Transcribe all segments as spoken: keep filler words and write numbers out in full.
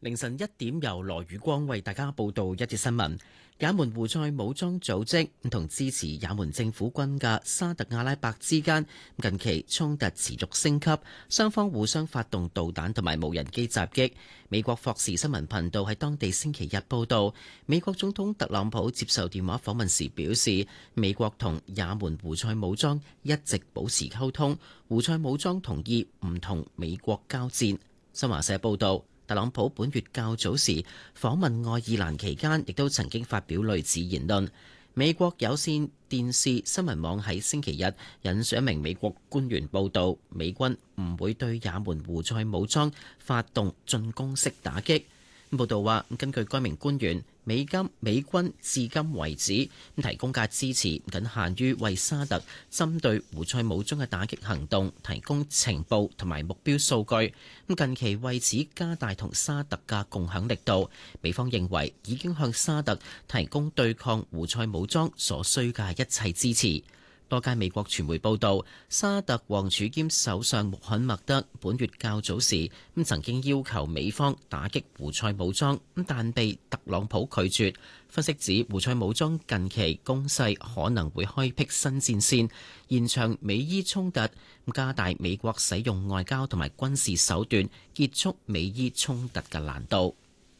凌晨一點，由羅宇光為大家報道一節新聞。也門胡塞武裝組織同支持也門政府軍嘅沙特阿拉伯之間近期衝突持續升級，雙方互相發動導彈同埋無人機襲擊。美國霍士新聞頻道喺當地星期日報道，美國總統特朗普接受電話訪問時表示，美國同也門胡塞武裝一直保持溝通，胡塞武裝同意唔同美國交戰。新華社報道，特朗普本月較早時訪問愛爾蘭期間，亦都曾經發表類似言論。美國有線電視新聞網喺星期日引述一名美國官員報道，美軍唔會對也門胡塞武裝發動進攻式打擊。報道話，根據該名官員，美金美軍至今為止提供嘅支持僅限於為沙特針對胡塞武裝嘅打擊行動提供情報同埋目標數據。近期為此加大同沙特嘅共享力度，美方認為已經向沙特提供對抗胡塞武裝所需嘅一切支持。多間美國傳媒報道，沙特王儲兼首相穆罕默德本月較早時咁曾經要求美方打擊胡塞武裝，但被特朗普拒絕。分析指胡塞武裝近期攻勢可能會開闢新戰線，延長美伊衝突，加大美國使用外交同埋軍事手段結束美伊衝突嘅難度。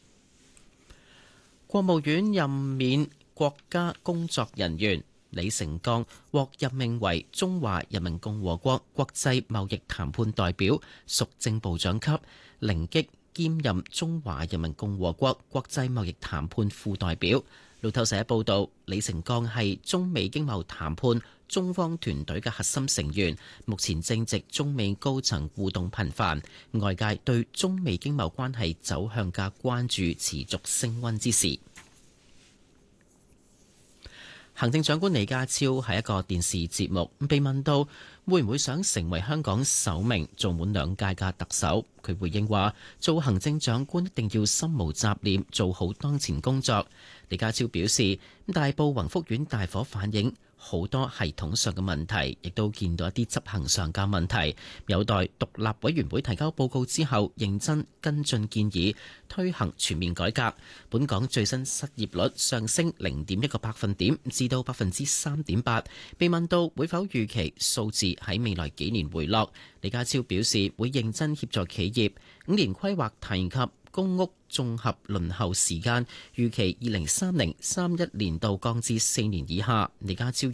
國務院任免國家工作人員李成鋼獲任命為中華人民共和國國際貿易談判代表，屬正部長級，凌擊兼任中華人民共和國國際貿易談判副代表。路透社報道，李成鋼係中美經貿談判中方團隊嘅核心成員，目前正值中美高層互動頻繁，外界對中美經貿關係走向嘅關注持續升溫之時。行政長官李家超喺一個電視節目被問到會唔會想成為香港首名做滿兩屆嘅特首，佢回應話：做行政長官一定要心無雜念，做好當前工作。李家超表示，大埔宏福苑大火反映好多系統上嘅問題，亦都見到一啲執行上嘅問題，有待獨立委員會提交報告之後認真跟進建議，推行全面改革。本港最新失業率上升零點一個百分點至到百分之三點八。被問到會否預期數字喺未來幾年回落，李家超表示會認真協助企業。五年規劃提及公屋綜合輪候時間預期二零三零三一年度降至四年以下。李家超